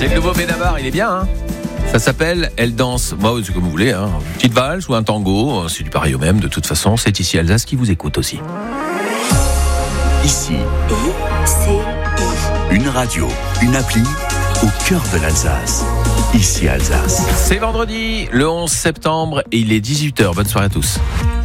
C'est le nouveau Benabar, il est bien, hein. Ça s'appelle Elle danse, moi c'est comme vous voulez, hein. Une petite valse ou un tango, c'est du pareil au même. De toute façon, c'est ici Alsace qui vous écoute aussi. Ici, une radio, une appli au cœur de l'Alsace. Ici Alsace. C'est vendredi, le 11 septembre, et il est 18h. Bonne soirée à tous.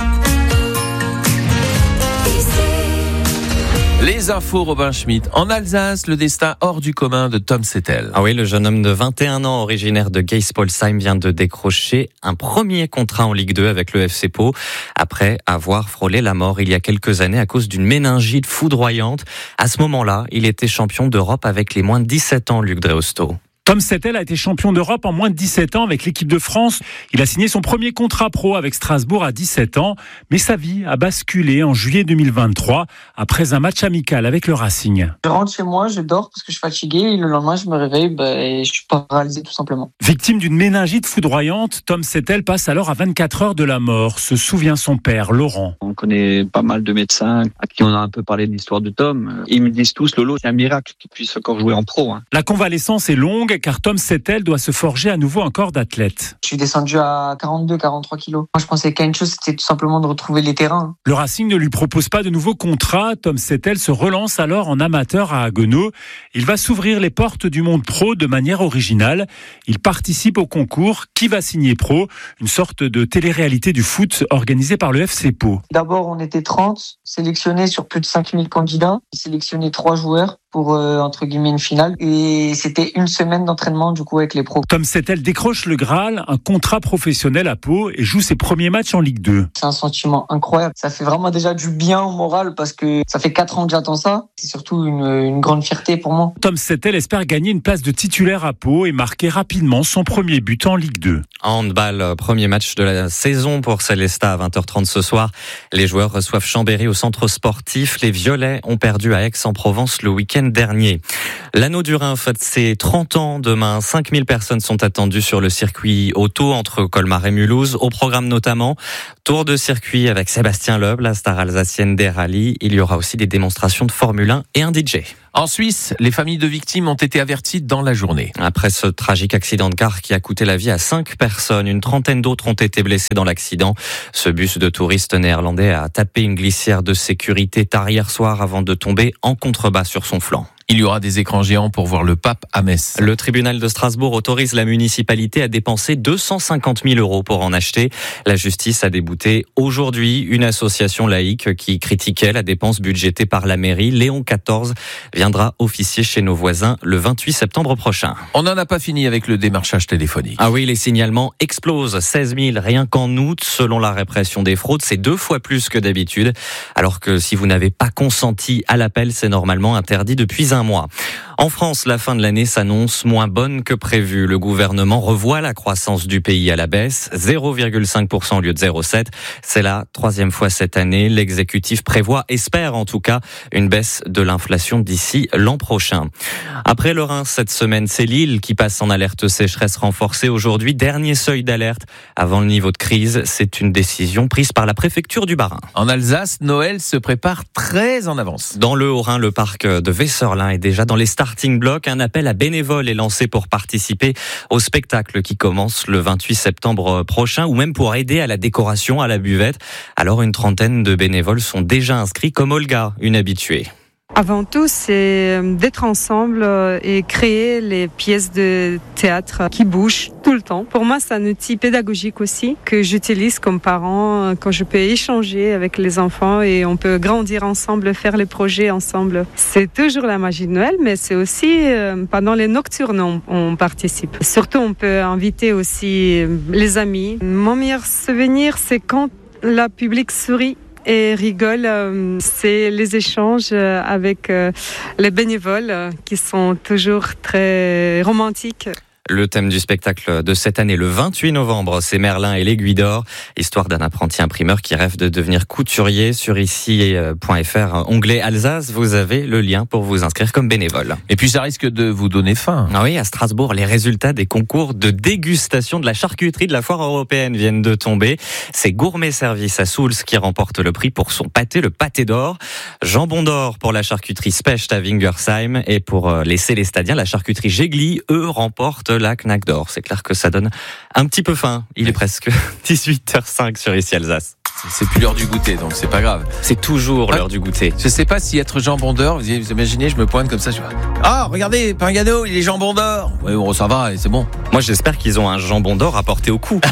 Les infos, Robin Schmitt. En Alsace, le destin hors du commun de Tom Settel. Ah oui, le jeune homme de 21 ans, originaire de Geispolsheim, vient de décrocher un premier contrat en Ligue 2 avec le FC Pau, après avoir frôlé la mort il y a quelques années à cause d'une méningite foudroyante. À ce moment-là, il était champion d'Europe avec les moins de 17 ans, Luc Dreosto. Tom Settel a été champion d'Europe en moins de 17 ans avec l'équipe de France. Il a signé son premier contrat pro avec Strasbourg à 17 ans. Mais sa vie a basculé en juillet 2023 après un match amical avec le Racing. Je rentre chez moi, je dors parce que je suis fatigué et le lendemain je me réveille et je suis paralysé tout simplement. Victime d'une méningite foudroyante, Tom Settel passe alors à 24 heures de la mort, se souvient son père, Laurent. On connaît pas mal de médecins à qui on a un peu parlé de l'histoire de Tom. Ils me disent tous, Lolo, c'est un miracle qu'il puisse encore jouer en pro. La convalescence est longue car Tom Settel doit se forger à nouveau un corps d'athlète. Je suis descendu à 42-43 kilos. Moi, je pensais qu'une chose, c'était tout simplement de retrouver les terrains. Le Racing ne lui propose pas de nouveau contrat. Tom Settel se relance alors en amateur à Haguenau. Il va s'ouvrir les portes du monde pro de manière originale. Il participe au concours Qui va signer pro, une sorte de télé-réalité du foot organisée par le FC Pau. D'abord, on était 30, sélectionnés sur plus de 5000 candidats. Sélectionné 3 joueurs pour, entre guillemets, une finale. Et c'était une semaine d'entraînement, du coup, avec les pros. Tom Settel décroche le Graal, un contrat professionnel à Pau et joue ses premiers matchs en Ligue 2. C'est un sentiment incroyable. Ça fait vraiment déjà du bien au moral parce que ça fait 4 ans que j'attends ça. C'est surtout une grande fierté pour moi. Tom Settel espère gagner une place de titulaire à Pau et marquer rapidement son premier but en Ligue 2. Handball, premier match de la saison pour Célestat à 20h30 ce soir. Les joueurs reçoivent Chambéry au centre sportif. Les Violets ont perdu à Aix-en-Provence le week-end dernier. L'Anneau du Rhin fête ses 30 ans demain. 5000 personnes sont attendues sur le circuit auto entre Colmar et Mulhouse. Au programme notamment, tour de circuit avec Sébastien Loeb, la star alsacienne des rallyes. Il y aura aussi des démonstrations de Formule 1 et un DJ. En Suisse, les familles de victimes ont été averties dans la journée. Après ce tragique accident de car qui a coûté la vie à 5 personnes, une trentaine d'autres ont été blessées dans l'accident. Ce bus de touristes néerlandais a tapé une glissière de sécurité tard hier soir avant de tomber en contrebas sur son flanc. Il y aura des écrans géants pour voir le pape à Metz. Le tribunal de Strasbourg autorise la municipalité à dépenser 250 000 € pour en acheter. La justice a débouté aujourd'hui une association laïque qui critiquait la dépense budgétée par la mairie. Léon XIV viendra officier chez nos voisins le 28 septembre prochain. On n'en a pas fini avec le démarchage téléphonique. Ah oui, les signalements explosent. 16 000 rien qu'en août. Selon la répression des fraudes, c'est 2 fois plus que d'habitude. Alors que si vous n'avez pas consenti à l'appel, c'est normalement interdit depuis un mois. En France, la fin de l'année s'annonce moins bonne que prévu. Le gouvernement revoit la croissance du pays à la baisse, 0,5% au lieu de 0,7%. C'est la 3e fois cette année. L'exécutif espère en tout cas, une baisse de l'inflation d'ici l'an prochain. Après le Rhin, cette semaine, c'est Lille qui passe en alerte sécheresse renforcée aujourd'hui. Dernier seuil d'alerte avant le niveau de crise. C'est une décision prise par la préfecture du Bas-Rhin. En Alsace, Noël se prépare très en avance. Dans le Haut-Rhin, le parc de Vesserlin est déjà dans les starting blocks. Un appel à bénévoles est lancé pour participer au spectacle qui commence le 28 septembre prochain ou même pour aider à la décoration à la buvette. Alors une trentaine de bénévoles sont déjà inscrits comme Olga, une habituée. Avant tout, c'est d'être ensemble et créer les pièces de théâtre qui bougent tout le temps. Pour moi, c'est un outil pédagogique aussi que j'utilise comme parent quand je peux échanger avec les enfants et on peut grandir ensemble, faire les projets ensemble. C'est toujours la magie de Noël, mais c'est aussi pendant les nocturnes on participe. Surtout, on peut inviter aussi les amis. Mon meilleur souvenir, c'est quand le public sourit et rigole, c'est les échanges avec les bénévoles qui sont toujours très romantiques. Le thème du spectacle de cette année, le 28 novembre, c'est Merlin et l'Aiguille d'Or, histoire d'un apprenti imprimeur qui rêve de devenir couturier. Sur ici.fr, onglet Alsace, vous avez le lien pour vous inscrire comme bénévole. Et puis ça risque de vous donner faim. Ah oui, à Strasbourg, les résultats des concours de dégustation de la charcuterie de la foire européenne viennent de tomber. C'est Gourmet Service à Souls qui remporte le prix pour son pâté, le pâté d'or. Jambon d'or pour la charcuterie Specht à Wingersheim. Et pour les Célestadiens, la charcuterie Gégli, eux, remportent la Knack d'or. C'est clair que ça donne un petit peu faim. Il est presque 18h05 sur Ici Alsace. C'est plus l'heure du goûter, donc c'est pas grave. C'est toujours l'heure du goûter. Je sais pas si être jambon d'or, vous imaginez, je me pointe comme ça, je vois. Ah, regardez, Pingano, il est jambon d'or. Oui, bon, ça va, c'est bon. Moi, j'espère qu'ils ont un jambon d'or à porter au cou.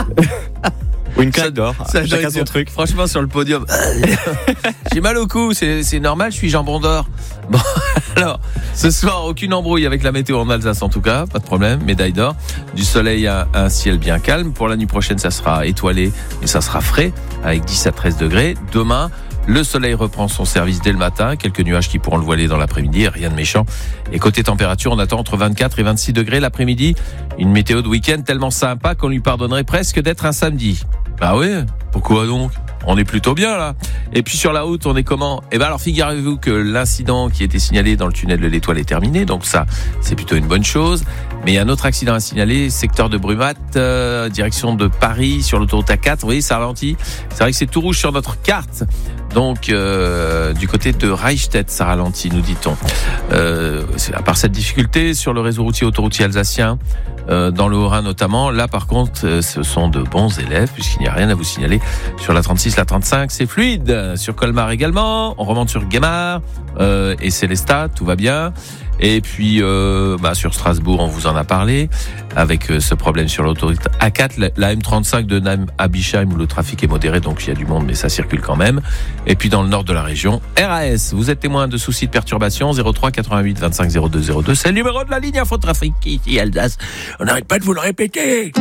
Ou une canne d'or. Chacun son truc. Franchement, sur le podium, j'ai mal au cou, c'est normal, je suis jambon d'or. Bon, alors, ce soir, aucune embrouille avec la météo en Alsace en tout cas, pas de problème, médaille d'or. Du soleil, un ciel bien calme. Pour la nuit prochaine, ça sera étoilé et ça sera frais, avec 10 à 13 degrés. Demain, le soleil reprend son service dès le matin. Quelques nuages qui pourront le voiler dans l'après-midi, rien de méchant. Et côté température, on attend entre 24 et 26 degrés l'après-midi. Une météo de week-end tellement sympa qu'on lui pardonnerait presque d'être un samedi. Bah oui, pourquoi donc ? On est plutôt bien là. Et puis sur la route, on est comment ? Eh ben alors figurez-vous que l'incident qui était signalé dans le tunnel de l'Étoile est terminé, donc ça c'est plutôt une bonne chose. Mais il y a un autre accident à signaler, secteur de Brumat, direction de Paris sur l'autoroute A4. Vous voyez, ça ralentit. C'est vrai que c'est tout rouge sur notre carte. Donc du côté de Reichstätt, ça ralentit, nous dit-on. À part cette difficulté sur le réseau routier autoroutier alsacien, dans le Haut-Rhin notamment, là par contre, ce sont de bons élèves puisqu'il n'y a rien à vous signaler sur la 36, la 35, c'est fluide. Sur Colmar également, on remonte sur Guémar et Célestat, tout va bien. Et puis sur Strasbourg, on vous en a parlé avec ce problème sur l'autoroute A4, la M35 de Nîmes à Bischheim où le trafic est modéré, donc il y a du monde mais ça circule quand même. Et puis dans le nord de la région, RAS, vous êtes témoin de soucis de perturbation, 03 88 25 02 02, c'est le numéro de la ligne Infotrafic ici Alsace. On n'arrête pas de vous le répéter.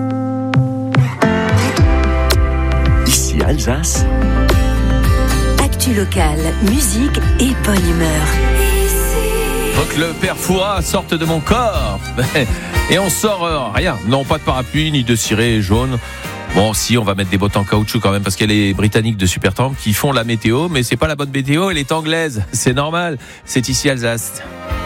Ici Alsace. Actu locale, musique et bonne humeur. Faut que le père Fouras sorte de mon corps. Et on sort rien. Non, pas de parapluie, ni de ciré jaune. Bon, si, on va mettre des bottes en caoutchouc quand même, parce qu'elle est britannique de Supertramp qui font la météo, mais c'est pas la bonne météo, elle est anglaise. C'est normal. C'est Ici Alsace.